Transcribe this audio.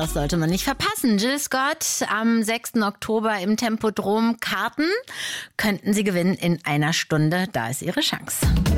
Das sollte man nicht verpassen. Jill Scott am 6. Oktober im Tempodrom. Karten könnten Sie gewinnen in einer Stunde. Da ist Ihre Chance.